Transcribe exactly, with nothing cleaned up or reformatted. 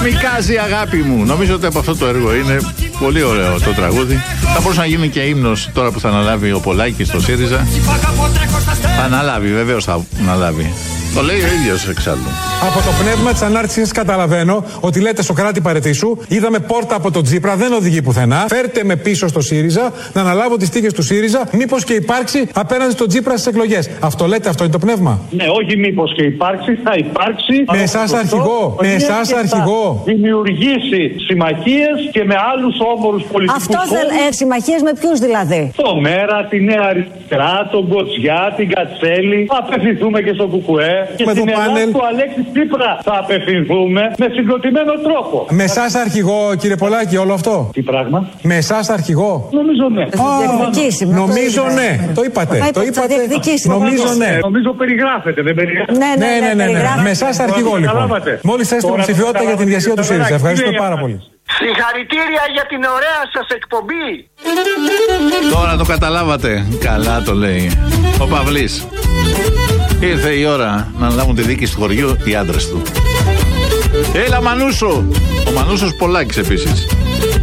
Καμικάζι αγάπη μου. Νομίζω ότι από αυτό το έργο είναι πολύ ωραίο το τραγούδι. Θα μπορούσε να γίνει και ύμνος τώρα που θα αναλάβει ο Πολάκης στο ΣΥΡΙΖΑ. Θα αναλάβει, βεβαίως θα αναλάβει. Το λέει ο ίδιος εξάλλου. Από το πνεύμα της ανάρτησης καταλαβαίνω ότι λέτε Σοκράτη παρετήσου. Είδαμε πόρτα από τον Τσίπρα, δεν οδηγεί πουθενά. Φέρτε με πίσω στο ΣΥΡΙΖΑ να αναλάβω τις τύχες του ΣΥΡΙΖΑ. Μήπως και υπάρξει απέναντι στον Τσίπρα στις εκλογές. Αυτό λέτε, αυτό είναι το πνεύμα. Ναι, όχι μήπως και υπάρξει, θα υπάρξει. Με εσάς αρχηγό, με εσάς αρχηγό. Δημιουργήσει συμμαχίες και με άλλους όμορους πολιτικούς. Αυτό θέλει. Ε, συμμαχίες με ποιους δηλαδή? Το ΜΕΡΑ, τη Νέα Αριστερά, τον Κοτσιά, την Κατσέλη. Θα απευθυνθούμε και στο Κουκουέ. Και στην Ελλάδα του Αλέξη Τσίπρα θα απευθυνθούμε με συγκροτημένο τρόπο. Με εσάς αρχηγό, κύριε Πολάκη, όλο αυτό. Τι πράγμα? Με εσάς αρχηγό. Νομίζω ναι. Α, νομίζω ναι. Το είπατε. Το είπατε. Νομίζω ναι. Νομίζω περιγράφεται, δεν περιγράφεται. Ναι, ναι, ναι. ναι, ναι, ναι. Με εσάς αρχηγό λοιπόν. Μόλις θέσετε υποψηφιότητα για την ηγεσία του ΣΥΡΙΖΑ. Ευχαριστώ πάρα πολύ. Συγχαρητήρια για την ωραία σας εκπομπή. Τώρα το καταλάβατε. Καλά το λέει ο Παυλής. Ήρθε η ώρα να αναλάβουν τη διοίκηση του χωριού οι άντρες του. Έλα Μανούσο! Ο Μανούσος Πολάκης επίσης.